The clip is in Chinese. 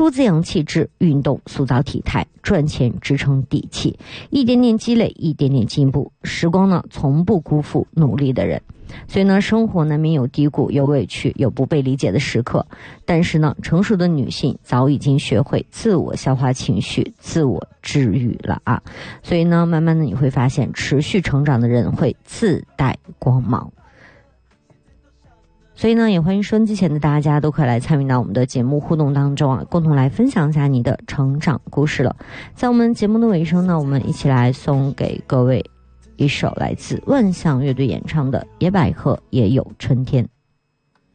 书滋养气质，运动塑造体态，赚钱支撑底气，一点点积累，一点点进步。时光呢，从不辜负努力的人。所以呢，生活难免有低谷，有委屈，有不被理解的时刻。但是呢，成熟的女性早已经学会自我消化情绪，自我治愈了啊。所以呢，慢慢的你会发现，持续成长的人会自带光芒。所以呢，也欢迎收音机前的大家都可以来参与到我们的节目互动当中啊，共同来分享一下你的成长故事了。在我们节目的尾声呢，我们一起来送给各位一首来自万象乐队演唱的《野百合也有春天》。